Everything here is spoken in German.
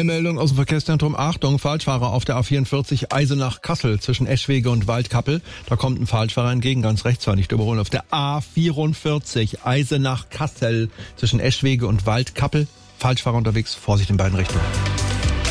Meldung aus dem Verkehrszentrum. Achtung, Falschfahrer auf der A44 Eisenach-Kassel zwischen Eschwege und Waldkappel. Da kommt ein Falschfahrer entgegen, ganz rechts, war nicht überholen. Auf der A44 Eisenach-Kassel zwischen Eschwege und Waldkappel. Falschfahrer unterwegs, Vorsicht in beiden Richtungen.